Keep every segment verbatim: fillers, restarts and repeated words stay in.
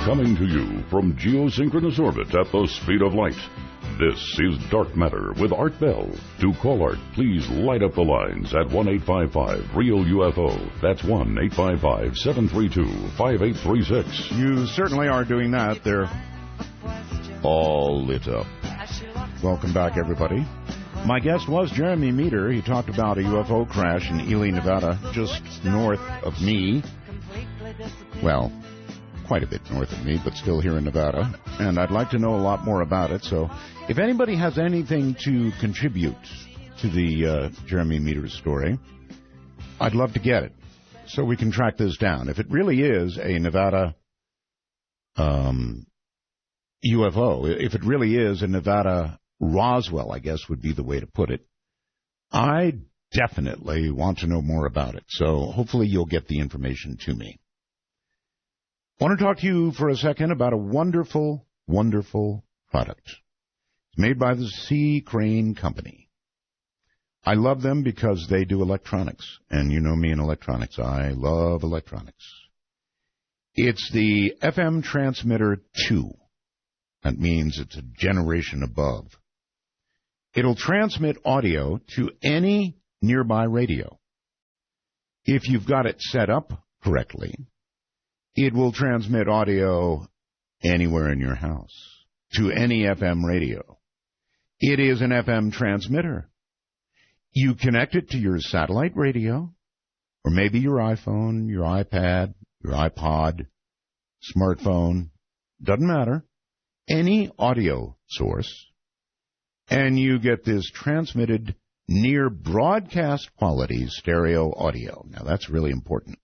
Coming to you from geosynchronous orbit at the speed of light. This is Dark Matter with Art Bell. To call Art, please light up the lines at one eight five five real U F O. That's one eight five five, seven three two, five eight three six. You certainly are doing that. They're all lit up. Welcome back, everybody. My guest was Jeremy Meter. He talked about a U F O crash in Ely, Nevada, just north of me. Well, quite a bit north of me, but still here in Nevada. And I'd like to know a lot more about it. So if anybody has anything to contribute to the uh, Jeremy Meter story, I'd love to get it so we can track this down. If it really is a Nevada um, U F O, if it really is a Nevada Roswell, I guess would be the way to put it, I definitely want to know more about it. So hopefully you'll get the information to me. I want to talk to you for a second about a wonderful, wonderful product. It's made by the Sea Crane Company. I love them because they do electronics, and you know me in electronics. I love electronics. It's the F M Transmitter two. That means it's a generation above. It'll transmit audio to any nearby radio. If you've got it set up correctly, it will transmit audio anywhere in your house, to any F M radio. It is an F M transmitter. You connect it to your satellite radio, or maybe your iPhone, your iPad, your iPod, smartphone, doesn't matter, any audio source, and you get this transmitted near broadcast quality stereo audio. Now, that's really important.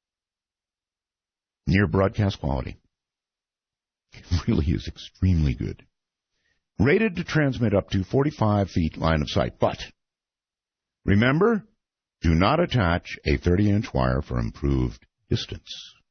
Near broadcast quality. It really is extremely good. Rated to transmit up to forty-five feet line of sight. But remember, do not attach a thirty-inch wire for improved distance.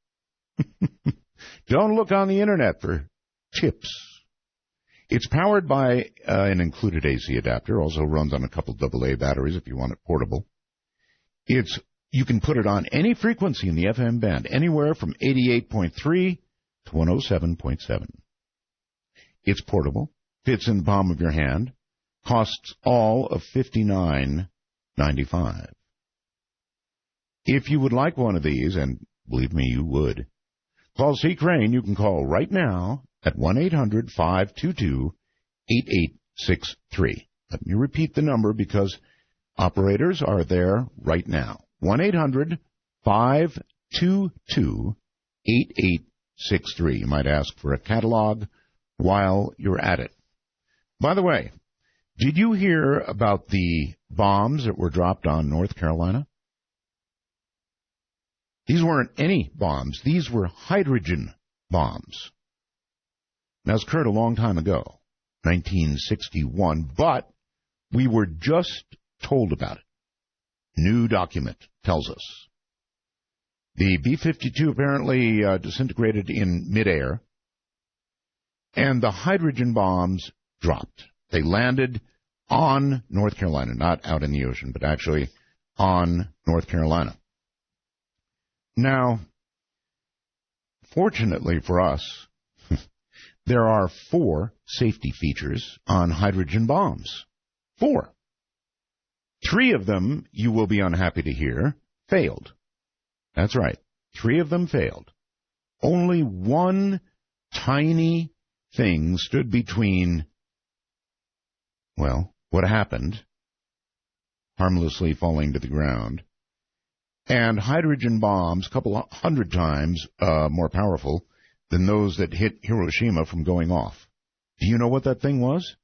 Don't look on the internet for tips. It's powered by uh, an included A C adapter. Also runs on a couple double A batteries if you want it portable. It's You can put it on any frequency in the F M band, anywhere from eighty-eight point three to one oh seven point seven. It's portable, fits in the palm of your hand, costs all of fifty-nine ninety-five. If you would like one of these, and believe me, you would, call Sea Crane. You can call right now at one eight hundred, five two two, eight eight six three. Let me repeat the number because operators are there right now. one eight hundred, five two two, eight eight six three. You might ask for a catalog while you're at it. By the way, did you hear about the bombs that were dropped on North Carolina? These weren't any bombs. These were hydrogen bombs. Now, this occurred a long time ago, nineteen sixty-one, but we were just told about it. New document tells us. The B fifty-two apparently uh, disintegrated in midair, and the hydrogen bombs dropped. They landed on North Carolina, not out in the ocean, but actually on North Carolina. Now, fortunately for us, there are four safety features on hydrogen bombs. Four. Three of them, you will be unhappy to hear, failed. That's right. Three of them failed. Only one tiny thing stood between, well, what happened, harmlessly falling to the ground, and hydrogen bombs, a couple hundred times uh, more powerful than those that hit Hiroshima from going off. Do you know what that thing was?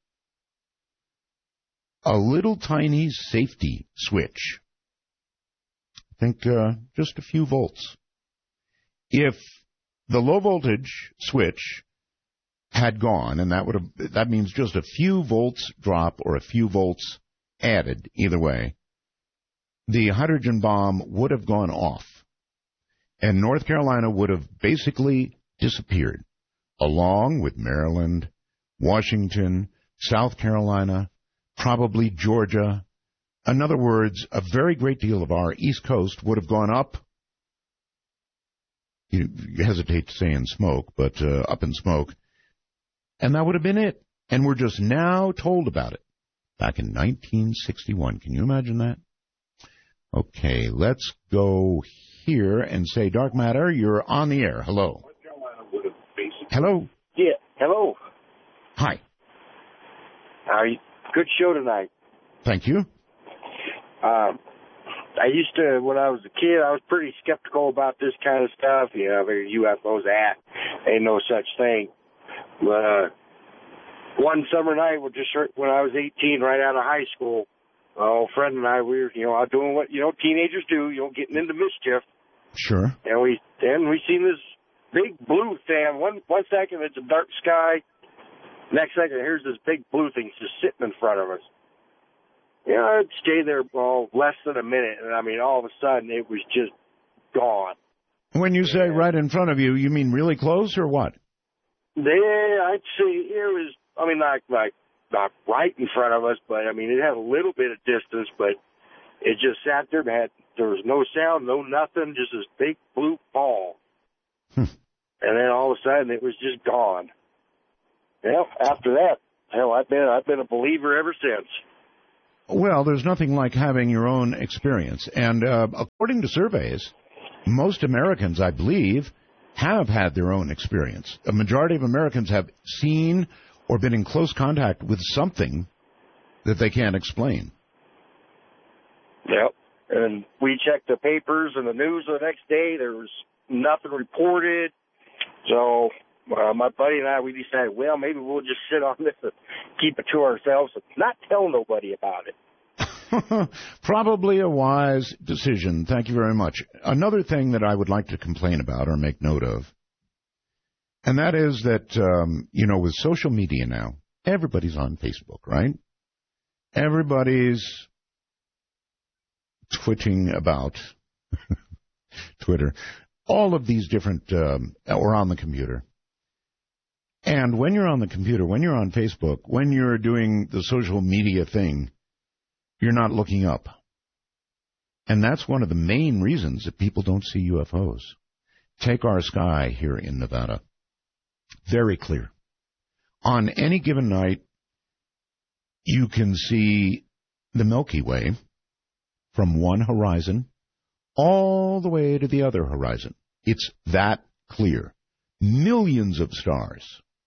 A little tiny safety switch. I think uh, just a few volts. If the low voltage switch had gone, and that would have, that means just a few volts drop or a few volts added, either way, the hydrogen bomb would have gone off, and North Carolina would have basically disappeared, along with Maryland, Washington, South Carolina, probably Georgia. In other words, a very great deal of our East Coast would have gone up you, you hesitate to say in smoke, but uh, up in smoke. And that would have been it. And we're just now told about it. Back in nineteen sixty-one. Can you imagine that? Okay, let's go here and say, Dark Matter, you're on the air. Hello. Hello. Yeah, hello. Hi. How are you? Good show tonight. Thank you. Um, I used to, when I was a kid, I was pretty skeptical about this kind of stuff. You know, U F Os, ah, ain't no such thing. But uh, one summer night, just when I was eighteen, right out of high school, my old friend and I, we were, you know, out doing what, you know, teenagers do, you know, getting into mischief. Sure. And we, and we seen this big blue thing. One, one second, it's a dark sky. Next second, here's this big blue thing just sitting in front of us. You know, I'd stay there, well, less than a minute, and I mean, all of a sudden, it was just gone. When you say right in front of you, you mean really close or what? Yeah, I'd say it was, I mean, not like, not right in front of us, but I mean, it had a little bit of distance, but it just sat there, had, there was no sound, no nothing, just this big blue ball. Hmm. And then all of a sudden, it was just gone. Well, after that, hell, I've been, I've been a believer ever since. Well, there's nothing like having your own experience. And uh, according to surveys, most Americans, I believe, have had their own experience. A majority of Americans have seen or been in close contact with something that they can't explain. Yep. And we checked the papers and the news the next day. There was nothing reported. So uh, my buddy and I, we decided, well, maybe we'll just sit on this and keep it to ourselves and not tell nobody about it. Probably a wise decision. Thank you very much. Another thing that I would like to complain about or make note of, and that is that, um, you know, with social media now, everybody's on Facebook, right? Everybody's twitching about Twitter, all of these different, um, or on the computer. And when you're on the computer, when you're on Facebook, when you're doing the social media thing, you're not looking up. And that's one of the main reasons that people don't see U F Os. Take our sky here in Nevada. Very clear. On any given night, you can see the Milky Way from one horizon all the way to the other horizon. It's that clear. Millions of stars.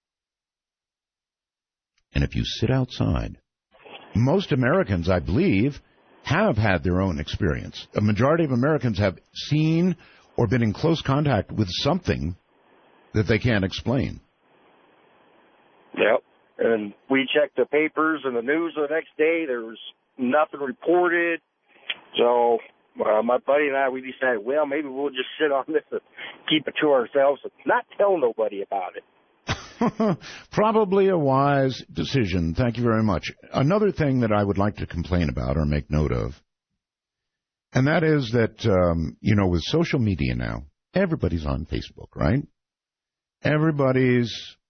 And if you sit outside, most Americans, I believe, have had their own experience. A majority of Americans have seen or been in close contact with something that they can't explain. Yep. And we checked the papers and the news the next day. There was nothing reported. So uh, my buddy and I, we decided, well, maybe we'll just sit on this and keep it to ourselves and not tell nobody about it. Probably a wise decision. Thank you very much. Another thing that I would like to complain about or make note of, and that is that, um, you know, with social media now, everybody's on Facebook, right? Everybody's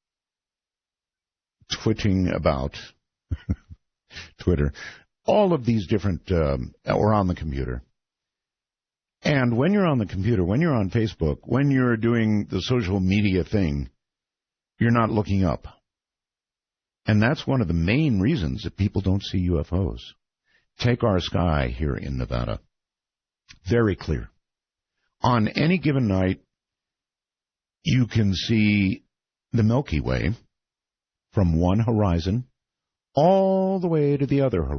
twitching about Twitter, all of these different, um, or on the computer. And when you're on the computer, when you're on Facebook, when you're doing the social media thing, you're not looking up. And that's one of the main reasons that people don't see U F Os. Take our sky here in Nevada. Very clear. On any given night, you can see the Milky Way from one horizon all the way to the other horizon.